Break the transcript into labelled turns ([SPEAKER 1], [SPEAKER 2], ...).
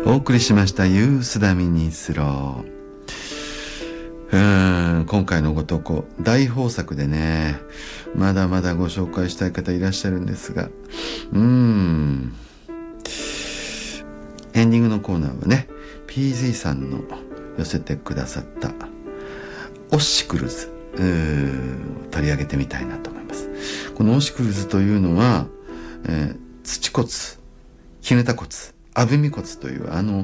[SPEAKER 1] お送りしましたユースダミニスロー。今回のご投稿大豊作でね、まだまだご紹介したい方いらっしゃるんですが、エンディングのコーナーはね、 PZ さんの寄せてくださったオシクルズ取り上げてみたいなと思います。このオシクルズというのは、土骨、絹田骨、アブミ骨という